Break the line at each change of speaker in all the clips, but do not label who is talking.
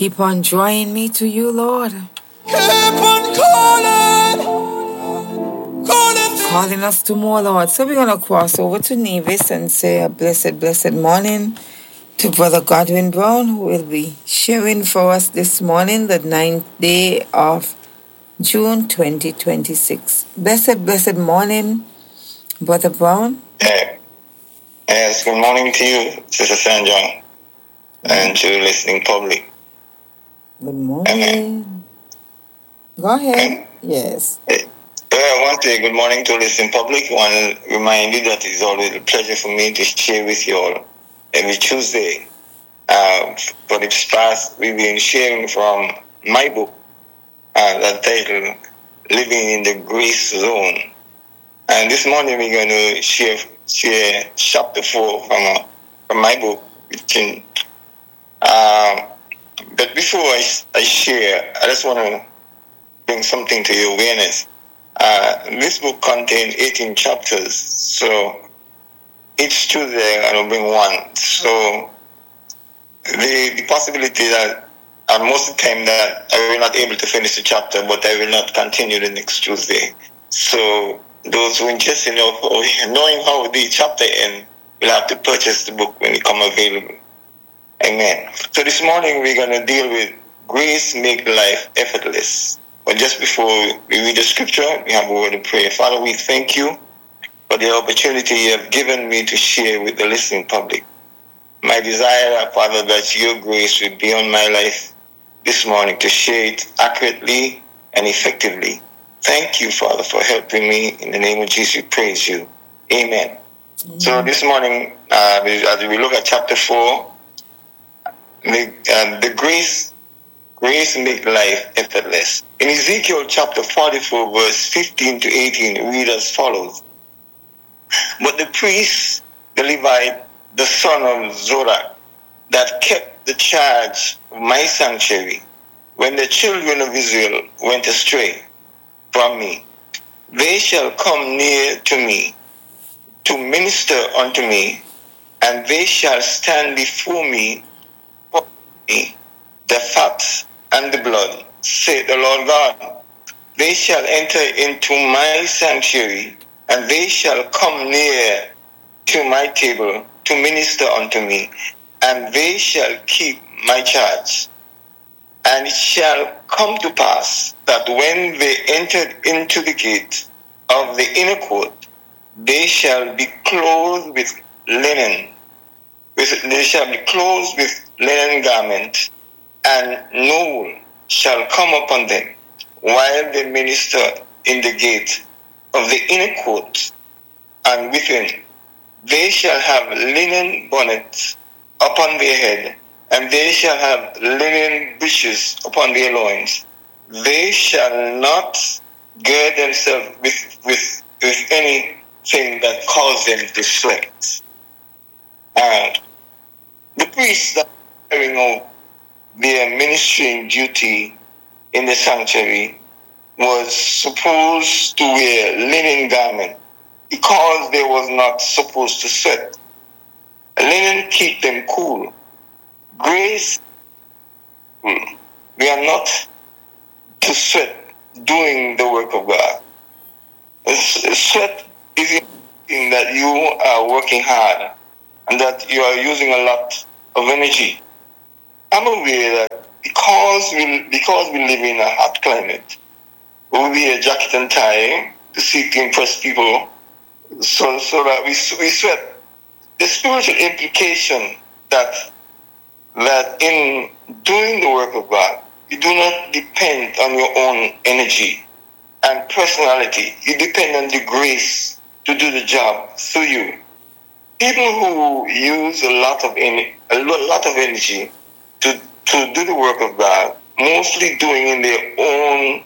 Keep on drawing me to you, Lord.
Keep on
calling us to more, Lord. So we're going to cross over to Nevis and say a blessed morning to Brother Godwin Brown, who will be sharing for us this morning, the 9th day of June 2026. Blessed morning, Brother Brown.
Yes, good morning to you, Sister Sanjong, and to the listening public.
Good morning. Amen. Go ahead. Yes.
I want to say good morning to the listening public. I want to remind you that it's always a pleasure for me to share with you all every Tuesday. For the past, we've been sharing from my book, that title, Living in the Grace Zone. And this morning we're going to share chapter 4 from my book. But before I share, I just want to bring something to your awareness. This book contains 18 chapters, so each Tuesday I'm going to bring one. So the possibility that most of the time that I will not be able to finish the chapter, but I will not continue the next Tuesday. So those who are interested in knowing how the chapter ends will have to purchase the book when it comes available. Amen. So this morning we're going to deal with grace make life effortless. But just before we read the scripture, we have a word of prayer. Father, we thank you for the opportunity you have given me to share with the listening public. My desire, Father, that your grace will be on my life this morning to share it accurately and effectively. Thank you, Father, for helping me. In the name of Jesus, we praise you. Amen. So this morning, as we look at chapter 4, the grace make life effortless. In Ezekiel chapter 44, verse 15 to 18, read as follows. But the priest, the Levite, the son of Zorah, that kept the charge of my sanctuary, when the children of Israel went astray from me, they shall come near to me, to minister unto me, and they shall stand before me, the fat and the blood, saith the Lord God. They shall enter into my sanctuary, and they shall come near to my table to minister unto me, and they shall keep my charge. And it shall come to pass that when they entered into the gate of the inner court, they shall be clothed with linen. They shall be clothed with linen garment, and no wool shall come upon them while they minister in the gate of the inner court. And within they shall have linen bonnets upon their head, and they shall have linen breeches upon their loins. They shall not gird themselves with anything that causes them to sweat. And the priests that are carrying out their ministering duty in the sanctuary was supposed to wear linen garment because they was not supposed to sweat. Linen keep them cool. Grace, we are not to sweat doing the work of God. Sweat is in that you are working hard and that you are using a lot of energy. I'm aware that because we live in a hot climate, we wear a jacket and tie to seek to impress people, so that we sweat. The spiritual implication that in doing the work of God, you do not depend on your own energy and personality. You depend on the grace to do the job through you. People who use a lot of energy to do the work of God, mostly doing their own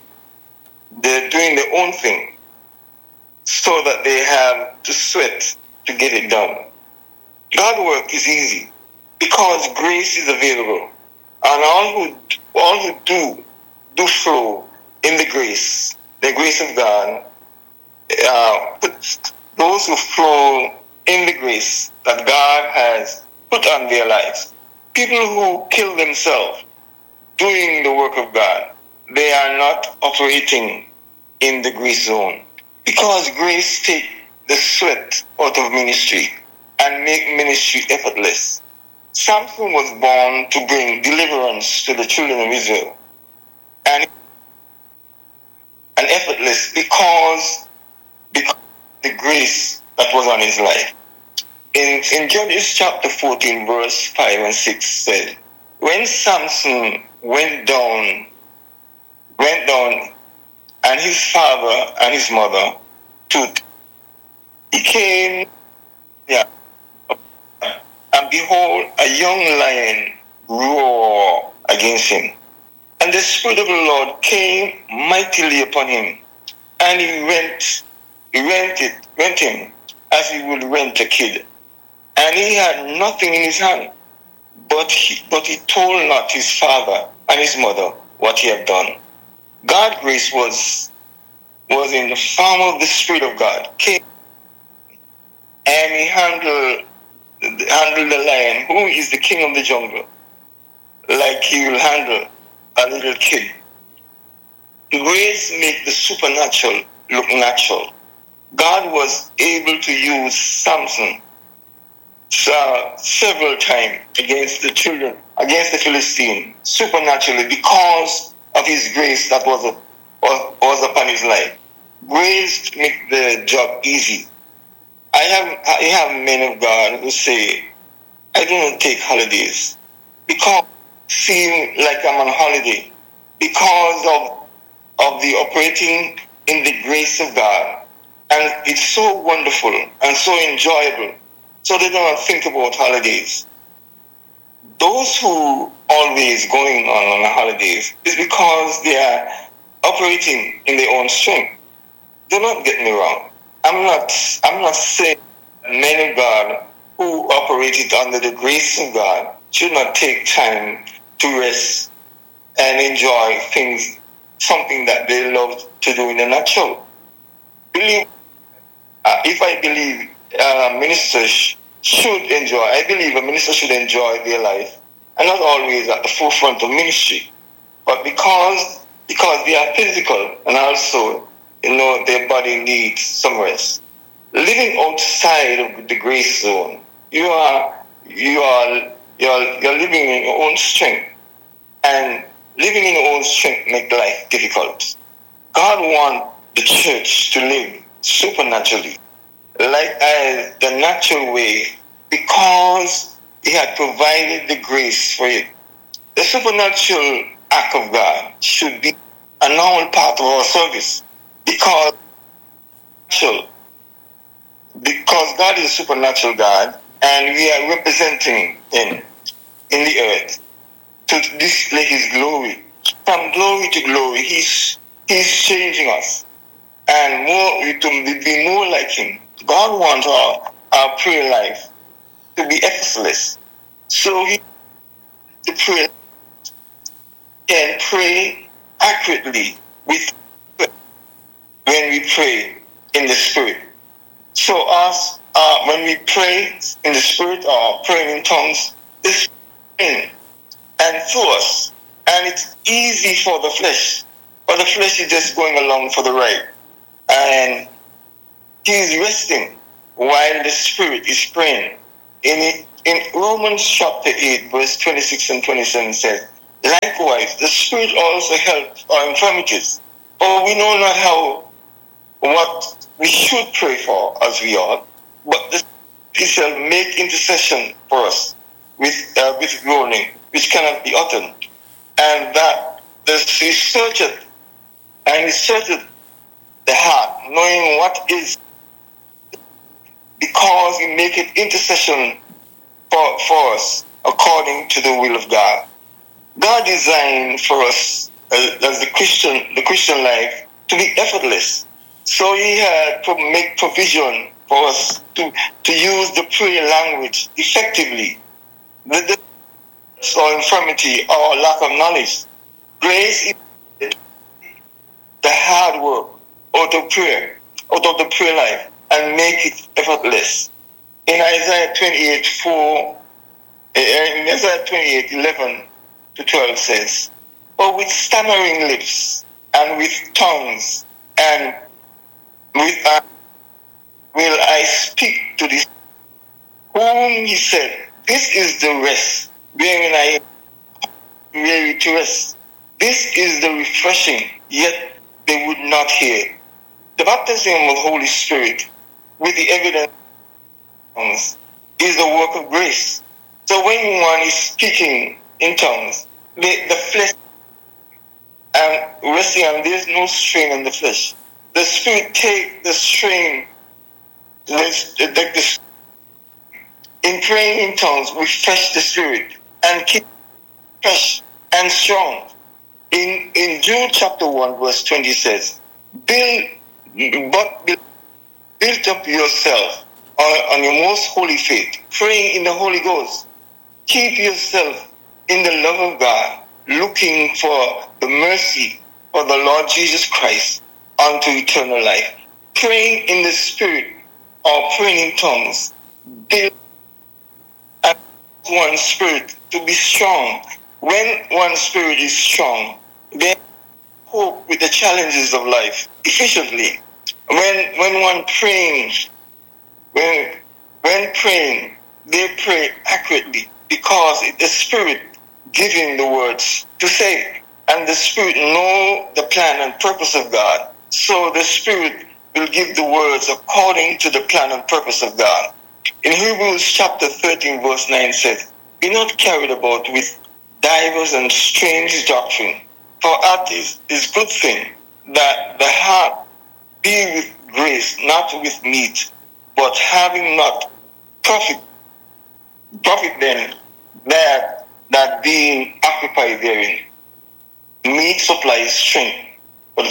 thing, so that they have to sweat to get it done. God's work is easy because grace is available, and all who do flow in the grace of God. Those who flow in the grace that God has put on their lives. People who kill themselves doing the work of God, they are not operating in the grace zone. Because grace takes the sweat out of ministry and make ministry effortless. Samson was born to bring deliverance to the children of Israel. And effortless because the grace that was on his life. In Judges chapter 14, verse 5 and 6 said, when Samson went down, and his father and his mother he came, and behold, a young lion roared against him. And the Spirit of the Lord came mightily upon him, and he rent him as he would rent a kid. And he had nothing in his hand, but he told not his father and his mother what he had done. God's grace was in the form of the Spirit of God. Came and he handled the lion, who is the king of the jungle, like he will handle a little kid. Grace makes the supernatural look natural. God was able to use Samson several times against the Philistine, supernaturally, because of his grace that was upon his life. Grace makes the job easy. I have men of God who say, I do not take holidays because I feel like I'm on holiday because of the operating in the grace of God. And it's so wonderful and so enjoyable. So they don't think about holidays. Those who always going on the holidays is because they are operating in their own strength. Do not get me wrong. I'm not saying men of God who operated under the grace of God should not take time to rest and enjoy things, something that they love to do in the natural. If I believe ministers should enjoy, I believe a minister should enjoy their life, and not always at the forefront of ministry, but because they are physical and also their body needs some rest. Living outside of the grace zone, you're living in your own strength, and living in your own strength makes life difficult. God wants the church to live supernaturally, like the natural way, because He had provided the grace for it. The supernatural act of God should be a normal part of our service, because God is a supernatural God, and we are representing Him in the earth to display His glory. From glory to glory, He's changing us, and to be more like Him. God wants our prayer life to be effortless. So He can pray accurately when we pray in the Spirit. So us, when we pray in the Spirit or praying in tongues, it's in and through us. And it's easy for the flesh. But the flesh is just going along for the ride. And He's resting while the Spirit is praying. In Romans chapter 8, verse 26 and 27 says, likewise, the Spirit also helps our infirmities. For we know not what we should pray for as we ought, but He shall make intercession for us with groaning, which cannot be uttered. And that He searcheth the heart, knowing what is, because He maketh intercession for us according to the will of God. God designed for us as the Christian life to be effortless. So He had to make provision for us to use the prayer language effectively. Or infirmity or lack of knowledge. Grace is the hard work out of the prayer life, and make it effortless. In Isaiah 28:11 to 12 says, but with stammering lips and with tongues and with will I speak to this, whom he said, this is the rest, wherein I am weary to rest. This is the refreshing, yet they would not hear. The baptism of the Holy Spirit with the evidence of tongues is the work of grace. So when one is speaking in tongues, the flesh and resting, and there's no strain on the flesh. The Spirit take the strain. In praying in tongues, refresh the Spirit and keep fresh and strong. In Jude chapter 1, verse 20 says, build up yourself on your most holy faith, praying in the Holy Ghost. Keep yourself in the love of God, looking for the mercy of the Lord Jesus Christ unto eternal life. Praying in the Spirit or praying in tongues, build up one's spirit to be strong. When one's spirit is strong, then cope with the challenges of life efficiently. When one praying, when praying, they pray accurately because it's the Spirit giving the words to say, and the Spirit know the plan and purpose of God. So the Spirit will give the words according to the plan and purpose of God. In Hebrews chapter 13, verse 9 says, be not carried about with divers and strange doctrine, for at is good thing that the heart be with grace, not with meat, but having not profit then that being occupied therein. Meat supplies strength, but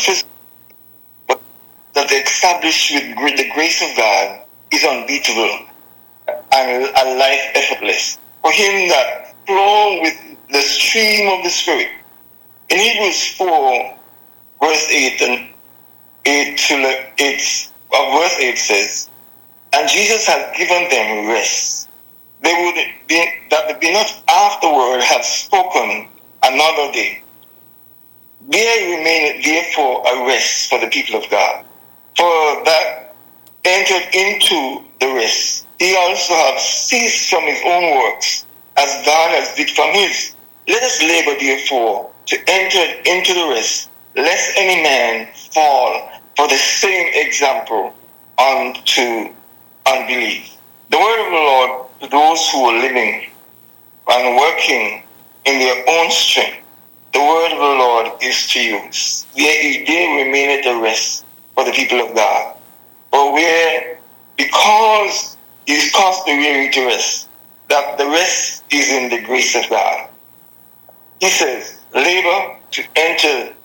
that established with the grace of God is unbeatable and a life effortless. For him that flow with the stream of the Spirit. In Hebrews 4, verse 8 and 8 to 8, verse 8 says, and Jesus has given them rest. They would be that be not afterward have spoken another day. There remained therefore a rest for the people of God. For that entered into the rest, he also have ceased from his own works, as God has did from his. Let us labor therefore to enter into the rest, lest any man fall for the same example unto unbelief. The word of the Lord to those who are living and working in their own strength. The word of the Lord is to you. There remaineth a rest for the people of God. But where, because He's caused the weary to rest, that the rest is in the grace of God. He says, labor to enter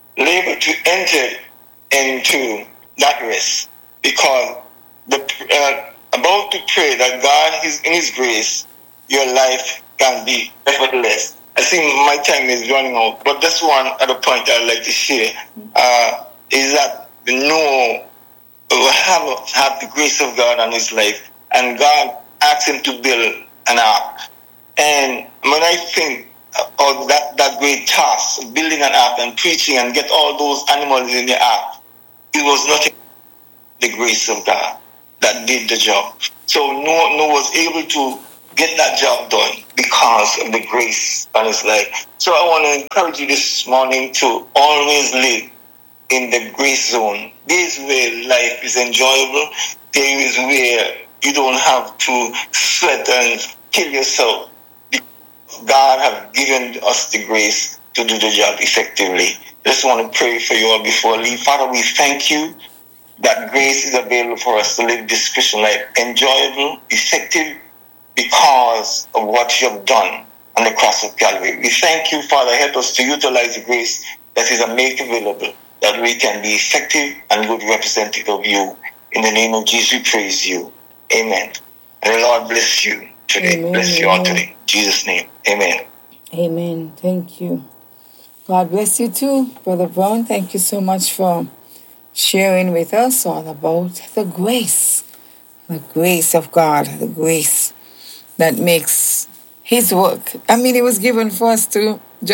into that rest, because about to pray that God is in His grace, your life can be effortless. I think my time is running out, but this one other point I'd like to share is that Noah have the grace of God on his life, and God asked him to build an ark. And when I think of that great task, building an ark and preaching and get all those animals in the ark, it was nothing but the grace of God that did the job. So Noah was able to get that job done because of the grace on his life. So I want to encourage you this morning to always live in the grace zone. This is where life is enjoyable. There is where you don't have to sweat and kill yourself. God has given us the grace to do the job effectively. Just want to pray for you all before I leave. Father, we thank you that grace is available for us to live this Christian life enjoyable, effective, because of what you have done on the cross of Calvary. We thank you, Father. Help us to utilize the grace that is made available, that we can be effective and good representative of you. In the name of Jesus, we praise you. Amen. And the Lord bless you today.
Amen.
Bless you all today. In Jesus' name. Amen.
Amen. Thank you. God bless you too, Brother Brown. Thank you so much for sharing with us all about the grace of God, the grace that makes His work. I mean, it was given for us to just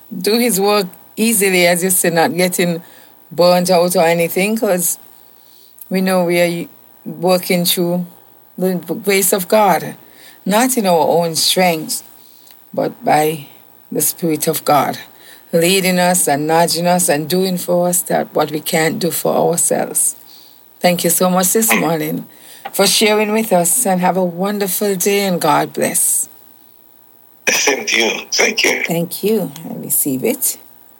do his work easily, as you said, not getting burnt out or anything, because we know we are working through the grace of God, not in our own strength, but by the Spirit of God, leading us and nudging us and doing for us that what we can't do for ourselves. Thank you so much this morning for sharing with us, and have a wonderful day, and God bless.
Same to you. Thank you.
Thank you. I receive it.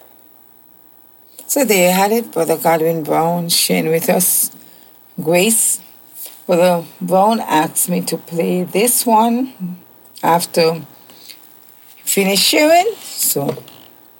So there you had it, Brother Godwin Brown sharing with us grace. Brother Brown asked me to play this one after finish sharing. So